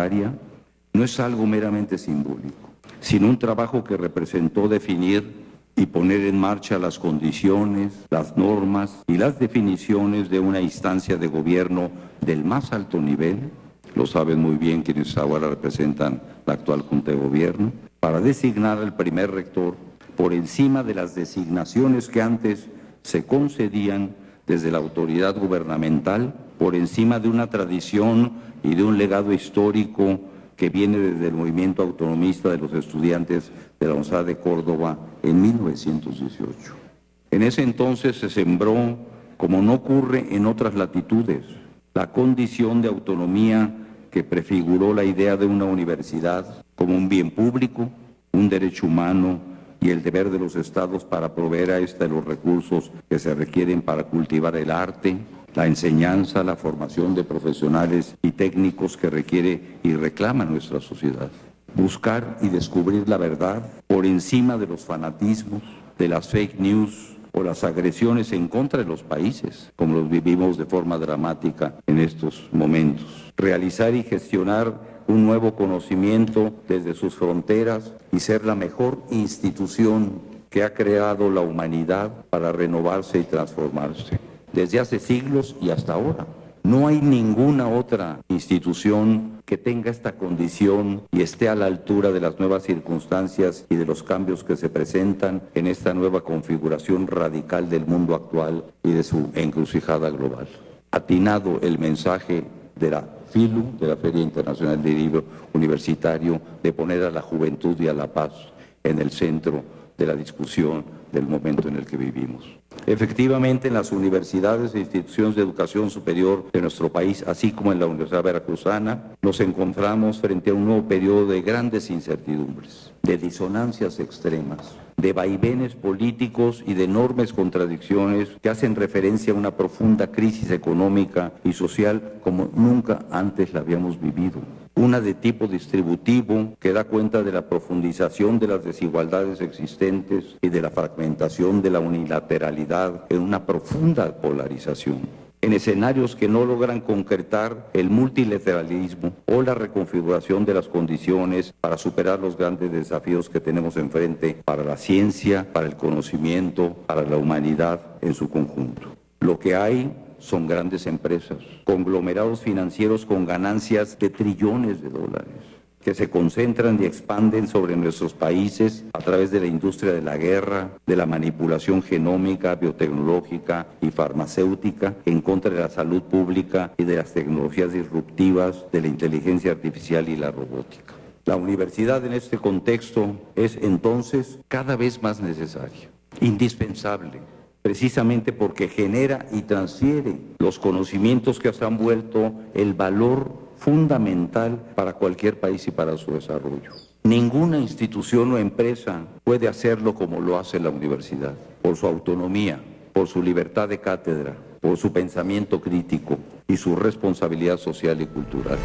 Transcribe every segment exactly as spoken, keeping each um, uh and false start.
universitaria no es algo meramente simbólico, sino un trabajo que representó definir y poner en marcha las condiciones, las normas y las definiciones de una instancia de gobierno del más alto nivel, lo saben muy bien quienes ahora representan la actual Junta de Gobierno, para designar al primer rector por encima de las designaciones que antes se concedían desde la autoridad gubernamental, por encima de una tradición y de un legado histórico que viene desde el movimiento autonomista de los estudiantes de la Universidad de Córdoba en mil novecientos dieciocho. En ese entonces se sembró, como no ocurre en otras latitudes, la condición de autonomía que prefiguró la idea de una universidad como un bien público, un derecho humano y el deber de los estados para proveer a ésta de los recursos que se requieren para cultivar el arte, la enseñanza, la formación de profesionales y técnicos que requiere y reclama nuestra sociedad. Buscar y descubrir la verdad por encima de los fanatismos, de las fake news o las agresiones en contra de los países, como los vivimos de forma dramática en estos momentos. Realizar y gestionar un nuevo conocimiento desde sus fronteras y ser la mejor institución que ha creado la humanidad para renovarse y transformarse. Desde hace siglos y hasta ahora. No hay ninguna otra institución que tenga esta condición y esté a la altura de las nuevas circunstancias y de los cambios que se presentan en esta nueva configuración radical del mundo actual y de su encrucijada global. Atinado el mensaje de la FILU, de la Feria Internacional del Libro Universitario, de poner a la juventud y a la paz en el centro de la discusión del momento en el que vivimos. Efectivamente, en las universidades e instituciones de educación superior de nuestro país, así como en la Universidad Veracruzana, nos encontramos frente a un nuevo periodo de grandes incertidumbres, de disonancias extremas, de vaivenes políticos y de enormes contradicciones que hacen referencia a una profunda crisis económica y social como nunca antes la habíamos vivido. Una de tipo distributivo que da cuenta de la profundización de las desigualdades existentes y de la fragmentación de la unilateralidad en una profunda polarización. En escenarios que no logran concretar el multilateralismo o la reconfiguración de las condiciones para superar los grandes desafíos que tenemos enfrente para la ciencia, para el conocimiento, para la humanidad en su conjunto. Lo que hay son grandes empresas, conglomerados financieros con ganancias de trillones de dólares, que se concentran y expanden sobre nuestros países a través de la industria de la guerra, de la manipulación genómica, biotecnológica y farmacéutica en contra de la salud pública y de las tecnologías disruptivas, de la inteligencia artificial y la robótica. La universidad en este contexto es entonces cada vez más necesaria, indispensable, precisamente porque genera y transfiere los conocimientos que se han vuelto el valor fundamental para cualquier país y para su desarrollo. Ninguna institución o empresa puede hacerlo como lo hace la universidad, por su autonomía, por su libertad de cátedra, por su pensamiento crítico y su responsabilidad social y cultural.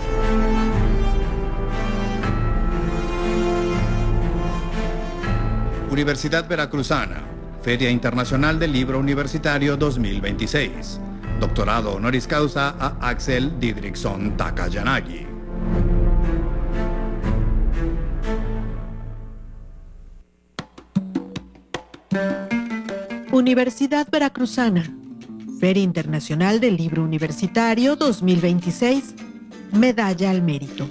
Universidad Veracruzana, Feria Internacional del Libro Universitario dos mil veintiséis. Doctorado honoris causa a Axel Didriksson Takayanagi. Universidad Veracruzana, Feria Internacional del Libro Universitario dos mil veintiséis, Medalla al Mérito.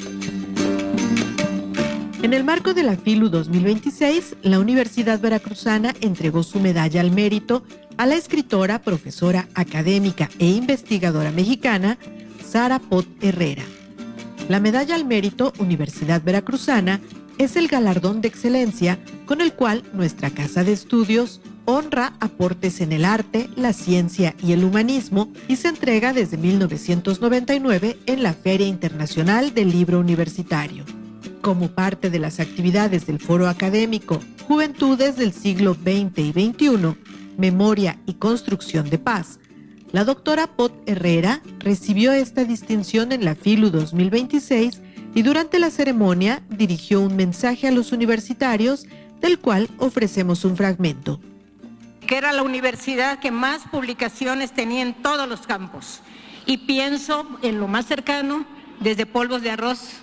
En el marco de la FILU dos mil veintiséis, la Universidad Veracruzana entregó su medalla al mérito a la escritora, profesora, académica e investigadora mexicana, Sara Pot Herrera. La medalla al mérito Universidad Veracruzana es el galardón de excelencia con el cual nuestra casa de estudios honra aportes en el arte, la ciencia y el humanismo y se entrega desde mil novecientos noventa y nueve en la Feria Internacional del Libro Universitario. Como parte de las actividades del Foro Académico Juventudes del siglo veinte y veintiuno, Memoria y Construcción de Paz, la doctora Pot Herrera recibió esta distinción en la FILU dos mil veintiséis y durante la ceremonia dirigió un mensaje a los universitarios, del cual ofrecemos un fragmento. Que era la universidad que más publicaciones tenía en todos los campos. Y pienso en lo más cercano, desde polvos de arroz